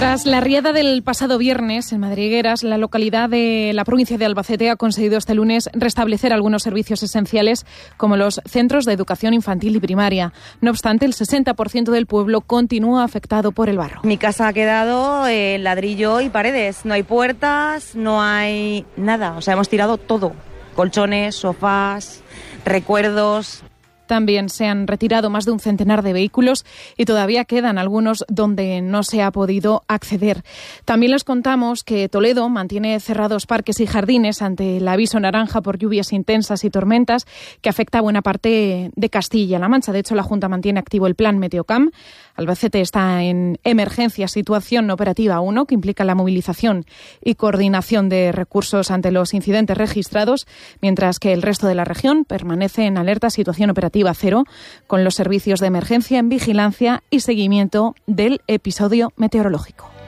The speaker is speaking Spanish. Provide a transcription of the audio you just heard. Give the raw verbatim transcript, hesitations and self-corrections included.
Tras la riada del pasado viernes en Madrigueras, la localidad de la provincia de Albacete ha conseguido este lunes restablecer algunos servicios esenciales como los centros de educación infantil y primaria. No obstante, el sesenta por ciento del pueblo continúa afectado por el barro. Mi casa ha quedado eh, ladrillo y paredes. No hay puertas, no hay nada. O sea, hemos tirado todo. Colchones, sofás, recuerdos. También se han retirado más de un centenar de vehículos y todavía quedan algunos donde no se ha podido acceder. También les contamos que Toledo mantiene cerrados parques y jardines ante el aviso naranja por lluvias intensas y tormentas que afecta a buena parte de Castilla-La Mancha. De hecho, la Junta mantiene activo el plan Meteocam. Albacete está en emergencia, situación operativa uno, que implica la movilización y coordinación de recursos ante los incidentes registrados, mientras que el resto de la región permanece en alerta, situación operativa cero, con los servicios de emergencia en vigilancia y seguimiento del episodio meteorológico.